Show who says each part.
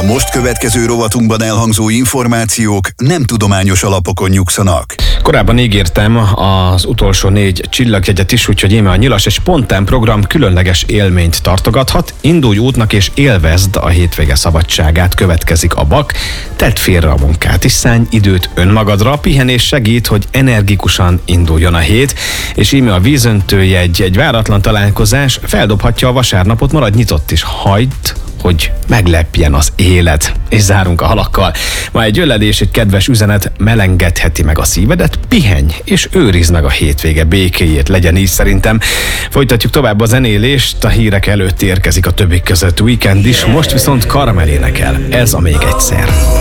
Speaker 1: most következő rovatunkban elhangzó információk nem tudományos alapokon nyugszanak.
Speaker 2: Korábban ígértem az utolsó 4 csillagjegyet is, úgyhogy íme a Nyilas és Spontán program különleges élményt tartogathat. Indulj útnak és élvezd a hétvége szabadságát, következik a BAK. Tedd félre a munkát és szállj időt önmagadra, pihenés segít, hogy energikusan induljon a hét, és íme a vízöntőjegy, egy váratlan találkozás feldobhatja a vasárnapot, maradj nyitott is, hagyd, hogy meglepjen az élet. És zárunk a halakkal. Ma egy öledés, egy kedves üzenet melengedheti meg a szívedet, pihenj és őrizd meg a hétvége békéjét, legyen így szerintem. Folytatjuk tovább a zenélést, a hírek előtt érkezik a többik között Weekend is, most viszont Karamell énekel. Ez a Még egyszer.